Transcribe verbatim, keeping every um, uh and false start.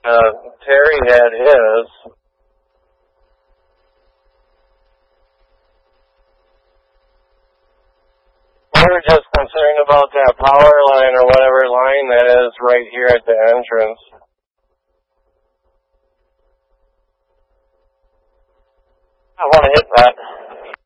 Uh, Terry had his. We were just concerned about that power line or whatever line that is right here at the entrance. I want to hit that.